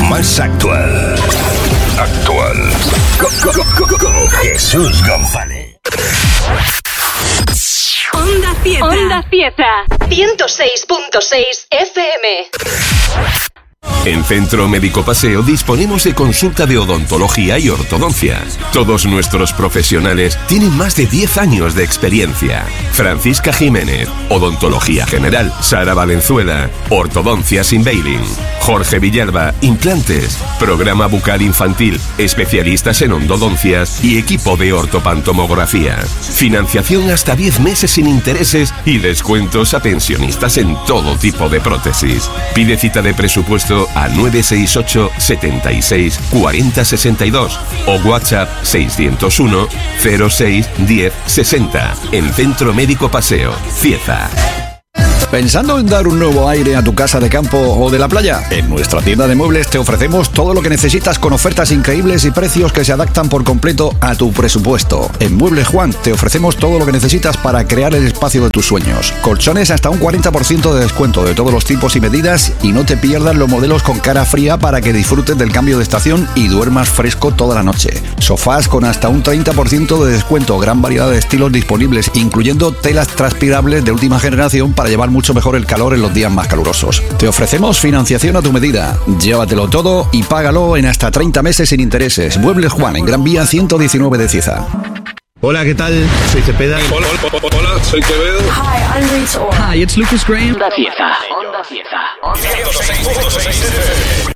más actual. Con Jesús González. Onda Fiesta 106.6 FM. En Centro Médico Paseo disponemos de consulta de odontología y ortodoncia. Todos nuestros profesionales tienen más de 10 años de experiencia. Francisca Jiménez, Odontología General. Sara Valenzuela, Ortodoncia sin Baling. Jorge Villalba, Implantes. Programa Bucal Infantil, especialistas en endodoncias y equipo de ortopantomografía. Financiación hasta 10 meses sin intereses y descuentos a pensionistas en todo tipo de prótesis. Pide cita de presupuesto al 968 76 40 62 o WhatsApp 601 06 10 60 en Centro Médico Paseo, Cieza. ¿Pensando en dar un nuevo aire a tu casa de campo o de la playa? En nuestra tienda de muebles te ofrecemos todo lo que necesitas con ofertas increíbles y precios que se adaptan por completo a tu presupuesto. En Muebles Juan te ofrecemos todo lo que necesitas para crear el espacio de tus sueños. Colchones hasta un 40% de descuento de todos los tipos y medidas, y no te pierdas los modelos con cara fría para que disfrutes del cambio de estación y duermas fresco toda la noche. Sofás con hasta un 30% de descuento, gran variedad de estilos disponibles, incluyendo telas transpirables de última generación para llevar mucho mejor el calor en los días más calurosos. Te ofrecemos financiación a tu medida. Llévatelo todo y págalo en hasta 30 meses sin intereses. Muebles Juan, en Gran Vía 119 de Cieza. Hola, ¿qué tal? Soy Cepeda. Hola, soy Quevedo. Hi, I'm Rita Ora. Hi, it's Lucas Graham. Onda Fiesta.